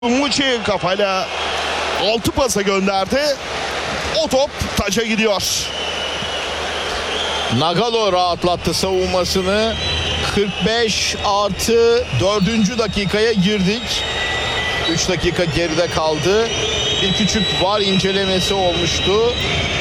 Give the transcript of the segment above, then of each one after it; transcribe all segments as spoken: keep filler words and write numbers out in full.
Muçi kafayla altı pasa gönderdi. O top taca gidiyor. Nagalo rahatlattı savunmasını. kırk beş artı dördüncü dakikaya girdik. üç dakika geride kaldı. Bir küçük var incelemesi olmuştu.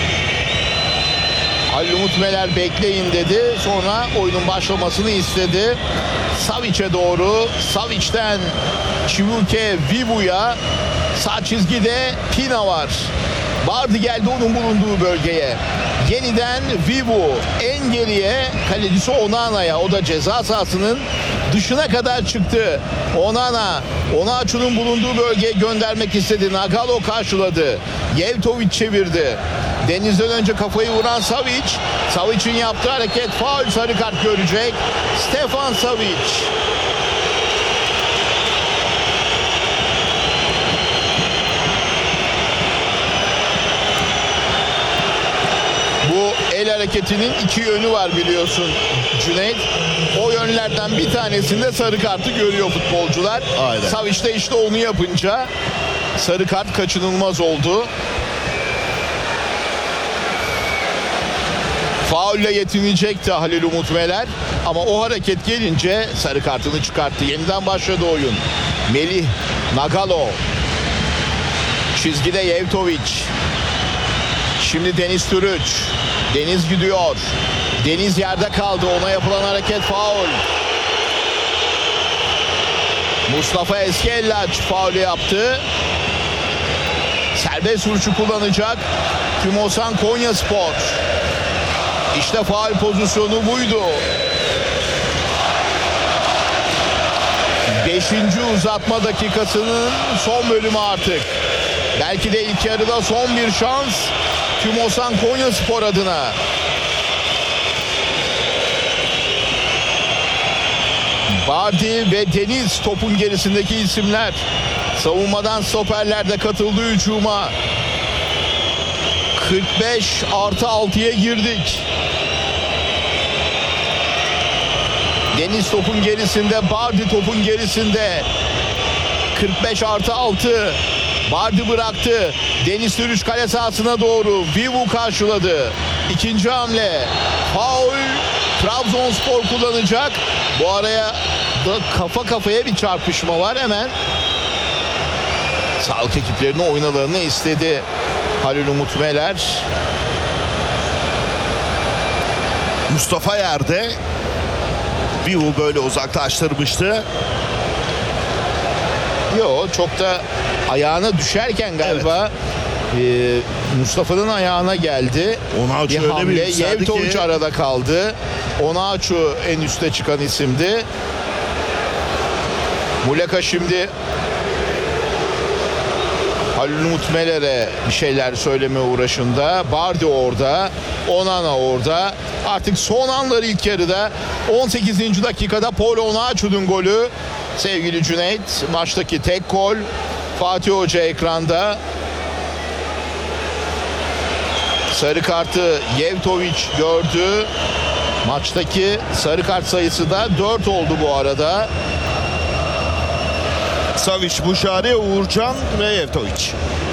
Halil Umut Meler bekleyin dedi. Sonra oyunun başlamasını istedi. Savic'e doğru. Savic'ten Chivuke Vivu'ya. Sağ çizgide Pina var. Bardi geldi onun bulunduğu bölgeye. Yeniden Vivu en geriye, kalecisi Onana'ya. O da ceza sahasının dışına kadar çıktı. Onana, Onaçu'nun bulunduğu bölgeye göndermek istedi. Nagalo karşıladı. Yevtovic çevirdi. Deniz'den önce kafayı vuran Savic. Savic'in yaptığı hareket faul, sarı kart görecek. Stefan Savic. Bu el hareketinin iki yönü var biliyorsun Cüneyt. O yönlerden bir tanesinde sarı kartı görüyor futbolcular. Aynen. Savic de işte onu yapınca sarı kart kaçınılmaz oldu. Faulle yetinecekti Halil Umut Meler ama o hareket gelince sarı kartını çıkarttı. Yeniden başladı oyun. Melih Nagalo. Çizgide Yevtovic. Şimdi Deniz Türüç. Deniz gidiyor. Deniz yerde kaldı. Ona yapılan hareket faul. Mustafa Eskellaç faulü yaptı. Serbest vuruşu kullanacak Tümosan Konyaspor. İşte faul pozisyonu buydu. Beşinci uzatma dakikasının son bölümü artık. Belki de ilk yarıda son bir şans Tümosan Konyaspor adına. Bardi ve Deniz topun gerisindeki isimler. Savunmadan stoperler de katıldı hücuma. kırk beş artı altıya girdik. Deniz topun gerisinde, Bardi topun gerisinde. kırk beş artı altı. Bardi bıraktı. Deniz Türüç kale sahasına doğru. Vivu karşıladı. İkinci hamle. Faul. Trabzonspor kullanacak. Bu araya da kafa kafaya bir çarpışma var hemen. Sağlık ekiplerine oyun alanını istedi Halil Umut Meler. Mustafa yerde. Vivu böyle uzaklaştırmıştı. Yo, çok da ayağına düşerken galiba evet. e, Mustafa'nın ayağına geldi. Onaçu bir öyle bir hamle. yükseldi Yevtovic ki. arada kaldı. Onaçu en üste çıkan isimdi. Muleka şimdi Halil Umut Meler'e bir şeyler söyleme uğraşında. Bardi orada. Onana orada. Artık son anları ilk yarıda. on sekizinci dakikada Paulo Onaçu'nun golü. Sevgili Cüneyt, maçtaki tek gol. Fatih Hoca ekranda. Sarı kartı Yevtovic gördü. Maçtaki sarı kart sayısı da dört oldu bu arada. Savic, Buşari, Uğurcan ve Yevtovic.